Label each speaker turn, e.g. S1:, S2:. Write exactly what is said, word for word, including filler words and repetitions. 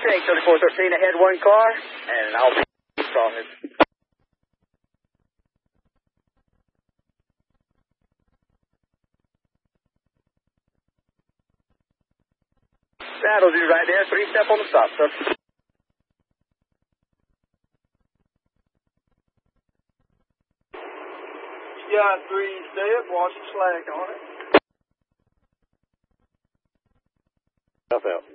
S1: Jake, thirty-four thirteen, ahead one car, and I'll be strong. That'll do right there. Three step on the stop, sir. You got three step, watch the slack on it.
S2: Stuff out.